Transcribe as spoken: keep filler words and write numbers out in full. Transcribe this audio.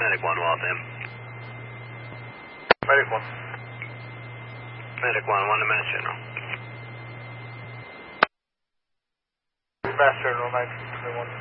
Medic one, Waltham. Medic one. Medic one, one to Mass General. Mass General, nine two three one.